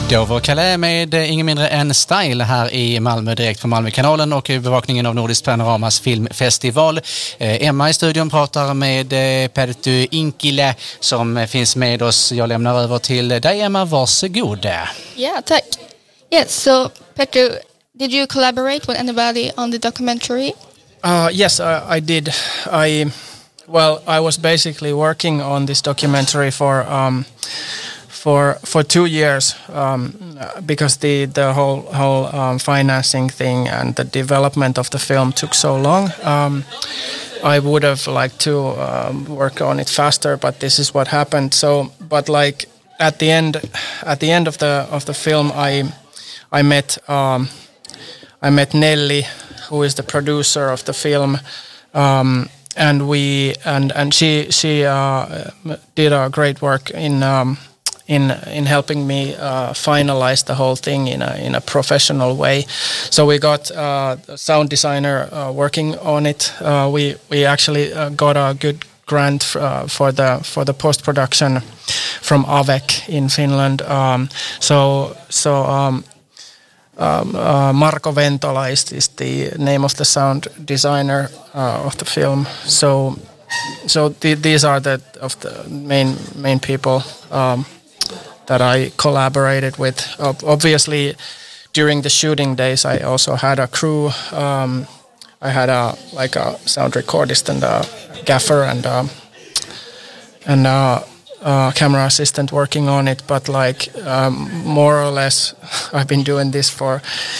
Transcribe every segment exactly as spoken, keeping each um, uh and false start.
Dover Calais med ingen mindre än Style här i Malmö, direkt från Malmökanalen och bevakningen av Nordiskt Panoramas filmfestival. Eh, Emma i studion pratar med eh, Perttu Inkilä som finns med oss. Jag lämnar över till dig, Emma. Varsågod. Yeah, tack. Yes, so Perttu, did you collaborate with anybody on the documentary? Uh, yes, I, I did. I well, I was basically working on this documentary for um, for for two years um, because the the whole whole um, financing thing and the development of the film took so long. Um, I would have liked to um, work on it faster, but this is what happened. So, but like at the end, at the end of the of the film, I I met um, I met Nelly, who is the producer of the film, um, and we and and she she uh, did a great work in um, in in helping me uh, finalize the whole thing in a in a professional way. So we got uh, a sound designer uh, working on it. Uh, we we actually uh, got a good grant f- uh, for the for the post production from A V E C in Finland. Um, so so. Um, Um, uh, Marko Ventola is, is the name of the sound designer uh, of the film. So, so th- these are the of the main main people um, that I collaborated with. Ob- obviously, during the shooting days, I also had a crew. Um, I had a like a sound recordist and a gaffer and a, and a, Uh, camera assistant working on it, but like um, more or less I've been doing this for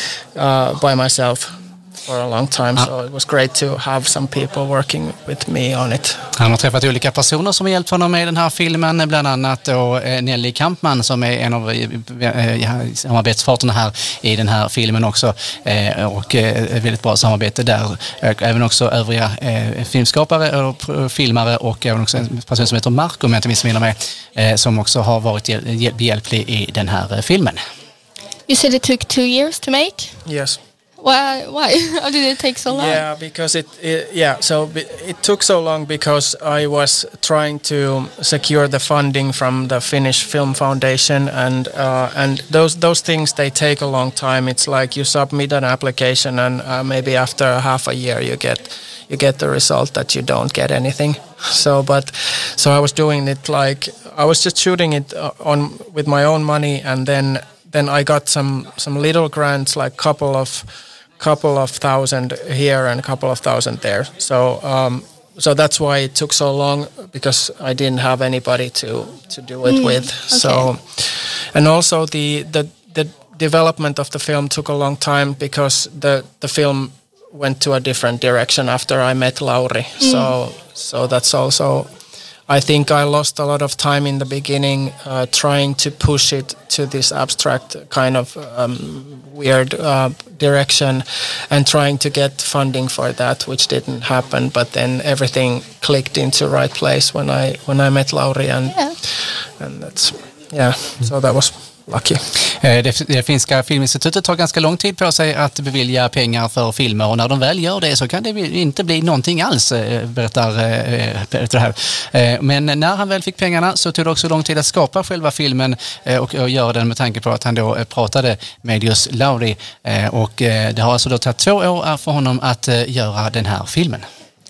uh, by myself for a long time, so it was great to have some people working with me on it. Han har träffat olika personer som har hjälpt honom med den här filmen, bland annat då Nelly Kampman som är en av samarbetsparterna här i den här filmen också, och ett väldigt bra samarbete där. Även också övriga filmskapare och filmare och även också en person som heter Marko, om jag inte missminner mig, som också har varit behjälplig i den här filmen. You said it took two years to make? Yes. Why? Why? How did it take so long? Yeah, because it, it yeah. So it took so long because I was trying to secure the funding from the Finnish Film Foundation, and uh, and those those things, they take a long time. It's like you submit an application, and uh, maybe after half a year you get you get the result that you don't get anything. So, but so I was doing it like I was just shooting it on with my own money, and then then I got some some little grants, like couple of. couple of thousand here and a couple of thousand there. So um, so that's why it took so long, because I didn't have anybody to, to do it mm, with. Okay. So, and also the, the the development of the film took a long time because the the film went to a different direction after I met Lauri. Mm. So so that's also. I think I lost a lot of time in the beginning uh, trying to push it to this abstract kind of um, weird uh, direction and trying to get funding for that, which didn't happen. But then everything clicked into the right place when I when I met Lauri, and yeah. and that's yeah. So that was lucky. Det, det finska filminstitutet tar ganska lång tid på sig att bevilja pengar för filmer, och när de väl gör det så kan det inte bli någonting alls, berättar, berättar det här. Men när han väl fick pengarna så tog det också lång tid att skapa själva filmen och, och göra den med tanke på att han då pratade med just Lauri, och det har alltså då tagit två år för honom att göra den här filmen.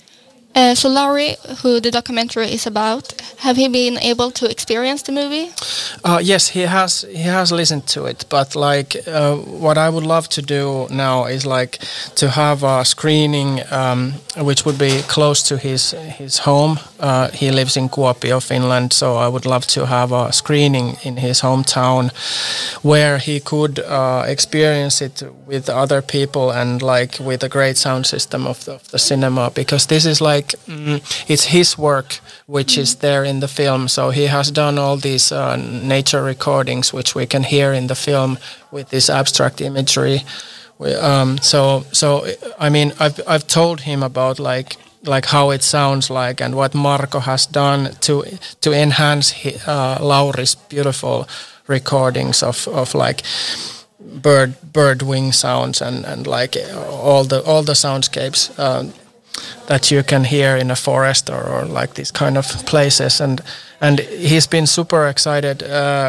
Uh, so Lauri, who the documentary is about, have he been able to experience the movie? Uh, yes, he has. He has listened to it, but like uh, what I would love to do now is like to have a screening, um, which would be close to his his home. Uh, he lives in Kuopio, Finland, so I would love to have a screening in his hometown, where he could uh, experience it with other people and like with a great sound system of the, of the cinema, because this is like. Mm, it's his work which mm. is there in the film, so he has done all these uh, nature recordings which we can hear in the film with this abstract imagery. We, um, so so I mean I've I've told him about like like how it sounds like and what Marko has done to to enhance he, uh, Lauri's beautiful recordings of of like bird bird wing sounds and and like all the all the soundscapes uh, that you can hear in a forest or, or like these kind of places, and and he's been super excited. Uh,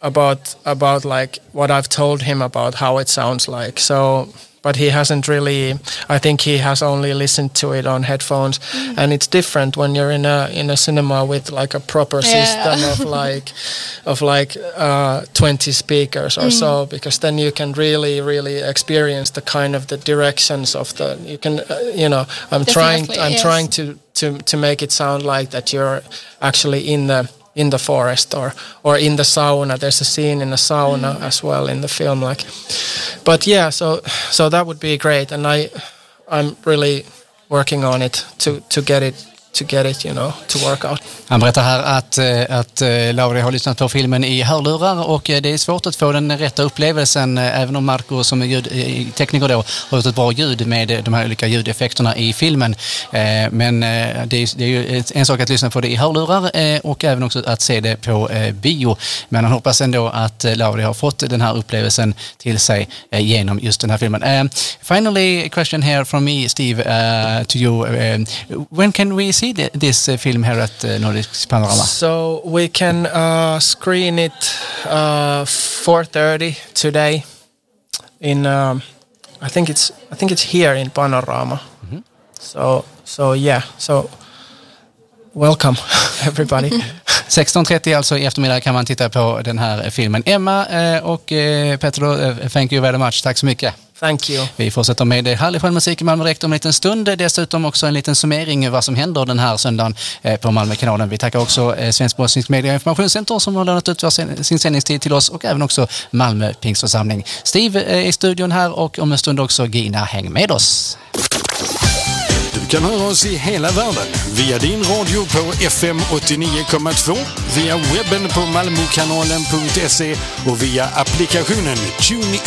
about about like what I've told him about how it sounds like. So, but he hasn't really. I think he has only listened to it on headphones, mm. and it's different when you're in a in a cinema with like a proper yeah. system of like of like uh, twenty speakers or mm. so, because then you can really really experience the kind of the directions of the. You can uh, you know I'm Definitely, trying I'm yes. trying to to to make it sound like that you're actually in the. in the forest or or in the sauna. There's a scene in the sauna mm. as well in the film, like, but yeah, so so that would be great, and I I'm really working on it to to get it to get it, you know, to work out. Han berättar här att, att Lauri har lyssnat på filmen i hörlurar och det är svårt att få den rätta upplevelsen, även om Marco som är ljudtekniker då har gjort ett bra ljud med de här olika ljudeffekterna i filmen. Men det är, det är ju en sak att lyssna på det i hörlurar och även också att se det på bio. Men han hoppas ändå att Lauri har fått den här upplevelsen till sig genom just den här filmen. Finally, a question here from me, Steve, uh, to you. Uh, when can we see this uh, film here at uh, Nordic Panorama? So we can uh, screen it uh, four thirty today. In um, I think it's I think it's here in Panorama. Mm-hmm. So so yeah so welcome everybody. sexton trettio alltså i eftermiddag kan man titta på den här filmen. Emma eh, och eh, Petro, eh, thank you very much. Tack så mycket. Thank you. Vi fortsätter med härlig skönmusik i Malmö direkt om en liten stund. Dessutom också en liten summering vad som händer den här söndagen på Malmökanalen. Vi tackar också Svensk Bosnisk Media Informationscenter som har lämnat ut sin sändningstid till oss och även också Malmö Pingstförsamling. Steve är i studion här och om en stund också Gina. Häng med oss. Du kan höra oss i hela världen via din radio på F M åttionio komma två, via webben på malmokanalen punkt se och via applikationen TuneIn.